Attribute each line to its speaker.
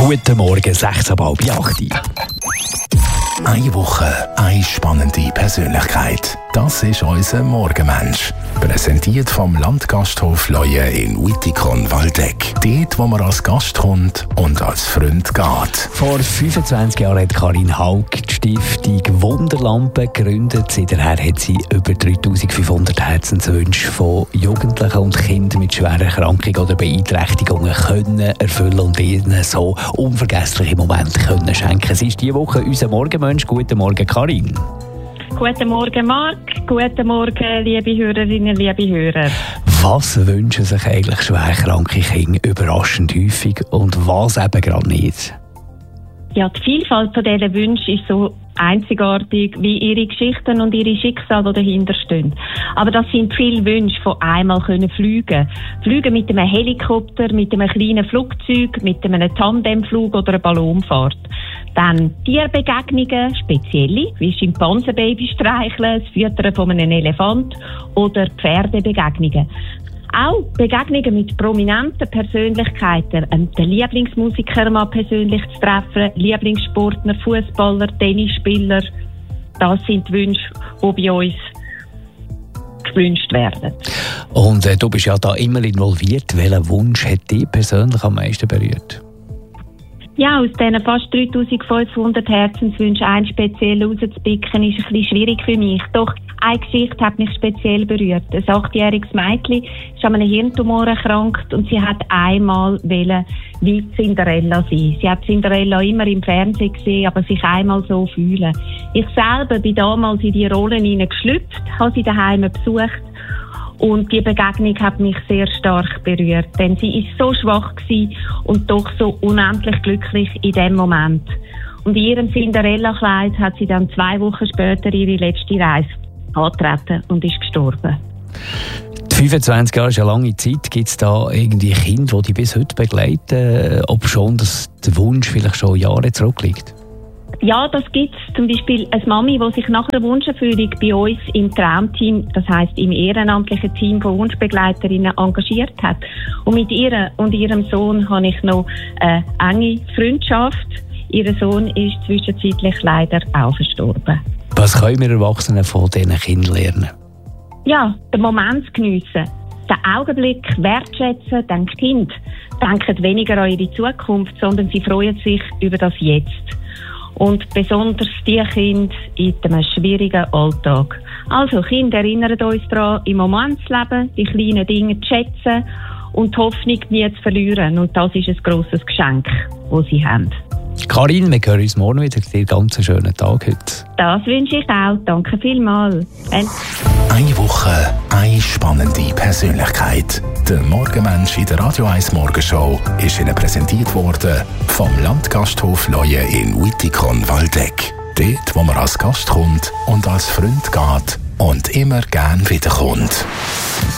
Speaker 1: Guten Morgen, 6:30.
Speaker 2: Eine Woche, eine spannende Persönlichkeit. Das ist unser Morgenmensch. Präsentiert vom Landgasthof Leue in Wittikon-Waldeck. Dort, wo man als Gast kommt und als Freund geht.
Speaker 1: Vor 25 Jahren hat Karin Haug die Stiftung Wunderlampe gegründet. Seither hat sie über 3500 Herzenswünsche von Jugendlichen und Kindern mit schweren Erkrankungen oder Beeinträchtigungen können erfüllen und ihnen so unvergessliche Momente können schenken. Sie ist diese Woche unser Morgenmensch. Guten Morgen, Karin.
Speaker 3: Guten Morgen, Marc. Guten Morgen, liebe Hörerinnen, liebe Hörer.
Speaker 1: Was wünschen sich eigentlich schwerkranke Kinder überraschend häufig und was eben gerade nicht?
Speaker 3: Ja, die Vielfalt von diesen Wünschen ist so einzigartig wie ihre Geschichten und ihre Schicksale, die dahinter stehen. Aber das sind viele Wünsche von einmal können fliegen. Fliegen mit einem Helikopter, mit einem kleinen Flugzeug, mit einem Tandemflug oder einer Ballonfahrt. Dann Tierbegegnungen, spezielle, wie Schimpansenbaby streicheln, das Füttern von einem Elefant oder Pferdebegegnungen. Auch Begegnungen mit prominenten Persönlichkeiten, den Lieblingsmusiker mal persönlich zu treffen, Lieblingssportler, Fußballer, Tennisspieler. Das sind die Wünsche, die bei uns gewünscht werden.
Speaker 1: Und du bist ja da immer involviert. Welcher Wunsch hat dich persönlich am meisten berührt?
Speaker 3: Ja, aus diesen fast 3500 Herzenswünschen einen speziell rauszupicken, ist ein bisschen schwierig für mich. Doch eine Geschichte hat mich speziell berührt. Ein 8-jähriges Mädchen ist an einem Hirntumor erkrankt und sie hat einmal wie Cinderella sein. Sie hat Cinderella immer im Fernsehen gesehen, aber sich einmal so fühlen. Ich selber bin damals in die Rollen hineingeschlüpft, habe sie daheim besucht. Und die Begegnung hat mich sehr stark berührt, denn sie ist so schwach gewesen und doch so unendlich glücklich in dem Moment. Und in ihrem Cinderella-Kleid hat sie dann 2 Wochen später ihre letzte Reise angetreten und ist gestorben.
Speaker 1: Die 25 Jahre ist eine lange Zeit. Gibt es da irgendwie Kinder, die dich bis heute begleiten, obschon dass der Wunsch vielleicht schon Jahre zurückliegt?
Speaker 3: Ja, das gibt es. Zum Beispiel eine Mami, die sich nach der Wunscherfüllung bei uns im Traumteam, das heisst im ehrenamtlichen Team von Wunschbegleiterinnen, engagiert hat. Und mit ihr und ihrem Sohn habe ich noch eine enge Freundschaft. Ihr Sohn ist zwischenzeitlich leider auch verstorben.
Speaker 1: Was können wir Erwachsenen von diesen Kindern lernen?
Speaker 3: Ja, den Moment zu geniessen. Den Augenblick wertschätzen, den Kind denken weniger an ihre Zukunft, sondern sie freuen sich über das Jetzt. Und besonders die Kinder in einem schwierigen Alltag. Also Kinder erinnern uns daran, im Moment zu leben, die kleinen Dinge zu schätzen und die Hoffnung nie zu verlieren. Und das ist ein grosses Geschenk, das sie haben.
Speaker 1: Karin, wir hören uns morgen wieder. Dir ganz einen schönen Tag heute.
Speaker 3: Das wünsche ich auch. Danke vielmals.
Speaker 2: Eine Woche, eine spannende Persönlichkeit. Der Morgenmensch in der Radio 1 Morgenshow ist Ihnen präsentiert worden vom Landgasthof Leue in Wittikon-Waldeck. Dort, wo man als Gast kommt und als Freund geht und immer gern wiederkommt.